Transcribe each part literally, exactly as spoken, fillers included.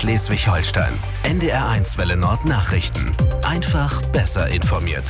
Schleswig-Holstein. N D R eins Welle Nord Nachrichten. Einfach besser informiert.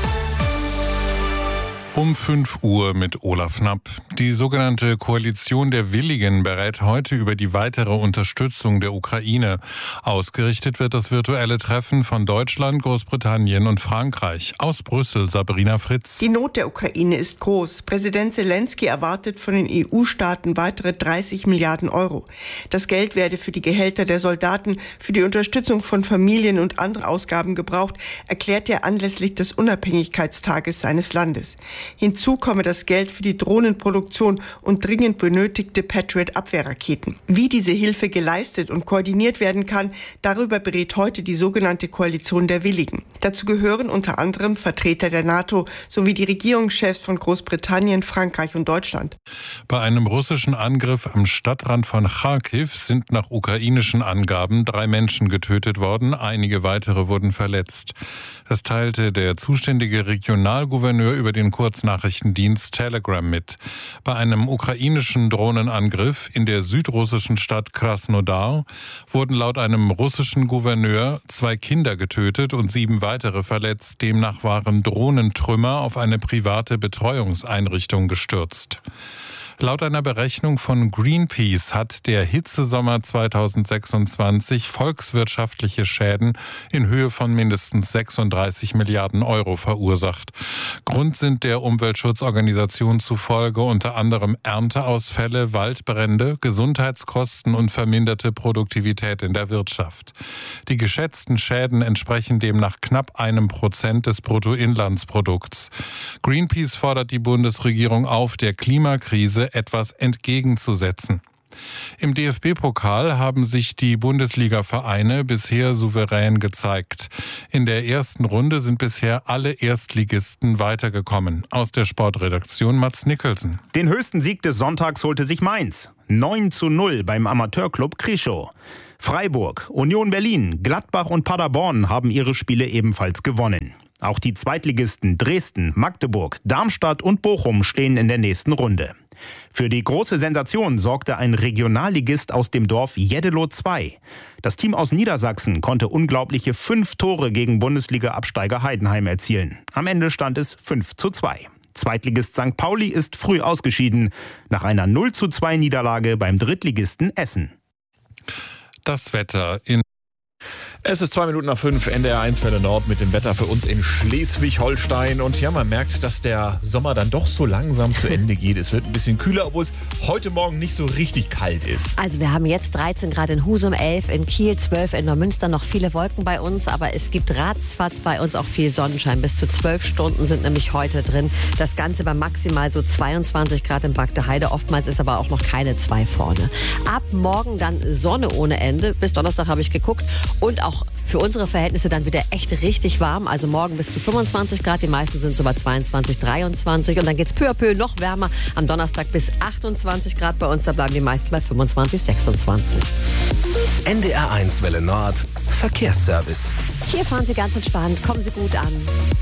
Um fünf Uhr mit Olaf Knapp. Die sogenannte Koalition der Willigen berät heute über die weitere Unterstützung der Ukraine. Ausgerichtet wird das virtuelle Treffen von Deutschland, Großbritannien und Frankreich. Aus Brüssel, Sabrina Fritz. Die Not der Ukraine ist groß. Präsident Zelensky erwartet von den E U-Staaten weitere dreißig Milliarden Euro. Das Geld werde für die Gehälter der Soldaten, für die Unterstützung von Familien und andere Ausgaben gebraucht, erklärt er anlässlich des Unabhängigkeitstages seines Landes. Hinzu komme das Geld für die Drohnenproduktion und dringend benötigte Patriot-Abwehrraketen. Wie diese Hilfe geleistet und koordiniert werden kann, darüber berät heute die sogenannte Koalition der Willigen. Dazu gehören unter anderem Vertreter der NATO sowie die Regierungschefs von Großbritannien, Frankreich und Deutschland. Bei einem russischen Angriff am Stadtrand von Charkiw sind nach ukrainischen Angaben drei Menschen getötet worden, einige weitere wurden verletzt. Das teilte der zuständige Regionalgouverneur über den Kurznachrichtendienst Telegram mit. Bei einem ukrainischen Drohnenangriff in der südrussischen Stadt Krasnodar wurden laut einem russischen Gouverneur zwei Kinder getötet und sieben weitere verletzt. Demnach waren Drohnentrümmer auf eine private Betreuungseinrichtung gestürzt. Laut einer Berechnung von Greenpeace hat der Hitzesommer zweitausendsechsundzwanzig volkswirtschaftliche Schäden in Höhe von mindestens sechsunddreißig Milliarden Euro verursacht. Grund sind der Umweltschutzorganisation zufolge unter anderem Ernteausfälle, Waldbrände, Gesundheitskosten und verminderte Produktivität in der Wirtschaft. Die geschätzten Schäden entsprechen demnach knapp einem Prozent des Bruttoinlandsprodukts. Greenpeace fordert die Bundesregierung auf, der Klimakrise etwas entgegenzusetzen. Im D F B-Pokal haben sich die Bundesliga-Vereine bisher souverän gezeigt. In der ersten Runde sind bisher alle Erstligisten weitergekommen. Aus der Sportredaktion Mats Nicholson. Den höchsten Sieg des Sonntags holte sich Mainz. neun zu null beim Amateurclub Krischow. Freiburg, Union Berlin, Gladbach und Paderborn haben ihre Spiele ebenfalls gewonnen. Auch die Zweitligisten Dresden, Magdeburg, Darmstadt und Bochum stehen in der nächsten Runde. Für die große Sensation sorgte ein Regionalligist aus dem Dorf Jeddelo zwei. Das Team aus Niedersachsen konnte unglaubliche fünf Tore gegen Bundesliga-Absteiger Heidenheim erzielen. Am Ende stand es fünf zu zwei. Zweitligist Sankt Pauli ist früh ausgeschieden, nach einer null zu zwei Niederlage beim Drittligisten Essen. Das Wetter in Es ist zwei Minuten nach fünf, N D R eins Welle Nord mit dem Wetter für uns in Schleswig-Holstein. Und ja, man merkt, dass der Sommer dann doch so langsam zu Ende geht. Es wird ein bisschen kühler, obwohl es heute Morgen nicht so richtig kalt ist. Also wir haben jetzt dreizehn Grad in Husum, elf in Kiel, zwölf in Neumünster, noch viele Wolken bei uns. Aber es gibt ratzfatz bei uns auch viel Sonnenschein. Bis zu zwölf Stunden sind nämlich heute drin. Das Ganze bei maximal so zweiundzwanzig Grad in Bagdeheide. Oftmals ist aber auch noch keine zwei vorne. Ab morgen dann Sonne ohne Ende. Bis Donnerstag habe ich geguckt. Und auch für unsere Verhältnisse dann wieder echt richtig warm. Also morgen bis zu fünfundzwanzig Grad. Die meisten sind so bei zweiundzwanzig, dreiundzwanzig. Und dann geht es peu à peu noch wärmer. Am Donnerstag bis achtundzwanzig Grad bei uns. Da bleiben die meisten bei fünfundzwanzig, sechsundzwanzig. N D R eins Welle Nord Verkehrsservice. Hier fahren Sie ganz entspannt. Kommen Sie gut an.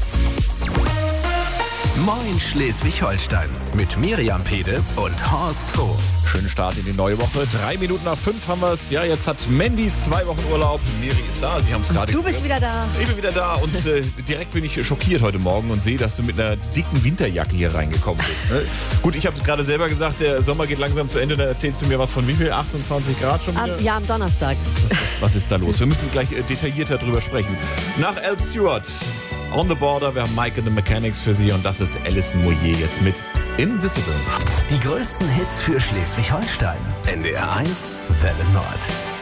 Moin Schleswig-Holstein mit Miriam Pede und Horst Hof. Schönen Start in die neue Woche. Drei Minuten nach fünf haben wir es. Ja, jetzt hat Mandy zwei Wochen Urlaub. Miri ist da. Sie haben es gerade Du bist gehört. wieder da. Ich bin wieder da und äh, direkt bin ich schockiert heute Morgen und sehe, dass du mit einer dicken Winterjacke hier reingekommen bist. Ne? Gut, ich habe gerade selber gesagt, der Sommer geht langsam zu Ende. Dann erzählst du mir was von wie viel? achtundzwanzig Grad schon wieder? Am, ja, am Donnerstag. Was, was ist da los? Wir müssen gleich äh, detaillierter drüber sprechen. Nach Al Stewart, On the Border, wir haben Mike and the Mechanics für Sie und das ist Alison Moyer jetzt mit Invisible. Die größten Hits für Schleswig-Holstein. N D R eins Welle Nord.